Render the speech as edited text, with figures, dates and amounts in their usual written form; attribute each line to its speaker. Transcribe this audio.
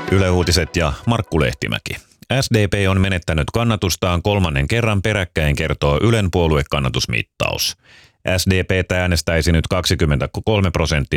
Speaker 1: Yle Uutiset ja Markku Lehtimäki. SDP on menettänyt kannatustaan 3. kerran peräkkäin, kertoo Ylen puoluekannatusmittaus. SDP:tä äänestäisi nyt 23%